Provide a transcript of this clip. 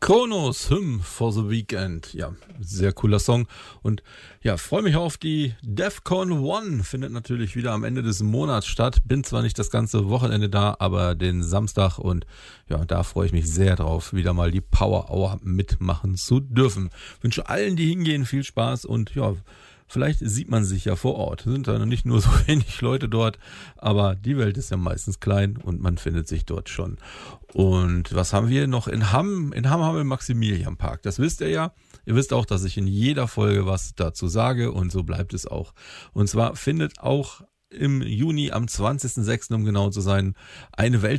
Kronos, Hymn for the Weekend. Ja, sehr cooler Song. Und ja, freue mich auf die DEFCON 1. Findet natürlich wieder am Ende des Monats statt. Bin zwar nicht das ganze Wochenende da, aber den Samstag. Und ja, da freue ich mich sehr drauf, wieder mal die Power Hour mitmachen zu dürfen. Wünsche allen, die hingehen, viel Spaß und ja, vielleicht sieht man sich ja vor Ort. Sind da nicht nur so wenig Leute dort, aber die Welt ist ja meistens klein und man findet sich dort schon. Und was haben wir noch in Hamm? In Hamm haben wir den Maximilianpark. Das wisst ihr ja. Ihr wisst auch, dass ich in jeder Folge was dazu sage und so bleibt es auch. Und zwar findet auch im Juni am 20.06., um genau zu sein, eine